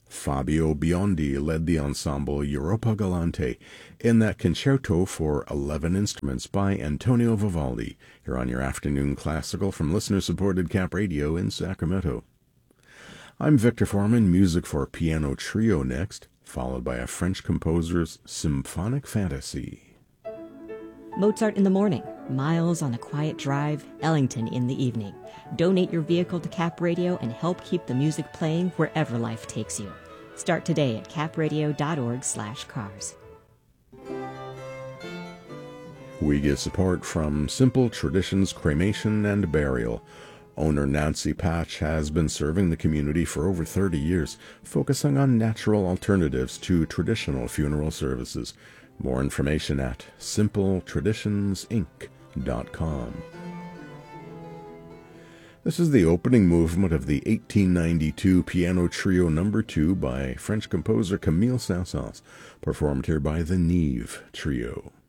Fabio Biondi led the ensemble Europa Galante in that concerto for 11 instruments by Antonio Vivaldi, here on your afternoon classical from listener-supported Cap Radio in Sacramento. I'm Victor Foreman, music for piano trio next, followed by a French composer's symphonic fantasy. Mozart in the morning, Miles on a quiet drive, Ellington in the evening. Donate your vehicle to Cap Radio and help keep the music playing wherever life takes you. Start today at capradio.org/cars. We get support from Simple Traditions Cremation and Burial. Owner Nancy Patch has been serving the community for over 30 years, focusing on natural alternatives to traditional funeral services. More information at simpletraditionsinc.com. This is the opening movement of the 1892 Piano Trio No. 2 by French composer Camille Saint-Saëns, performed here by the Nive Trio.